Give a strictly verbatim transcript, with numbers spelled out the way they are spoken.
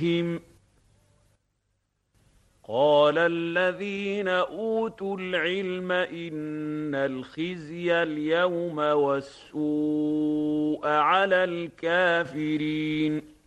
بِهِمْ قال الذين أوتوا العلم إن الخزي اليوم والسوء على الكافرين